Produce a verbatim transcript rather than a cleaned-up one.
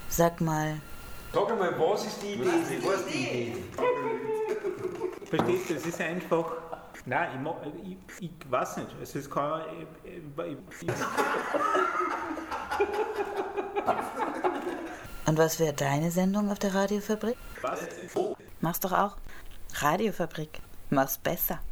Sag mal. Sag mal, was ist die Idee? Was ist die Idee? Verstehst du, es ist einfach. Nein, ich, mag, ich, ich weiß nicht. Also es kann. Ich, ich, ich, Und was wäre deine Sendung auf der Radiofabrik? was? Mach's doch auch. Radiofabrik. Mach's besser.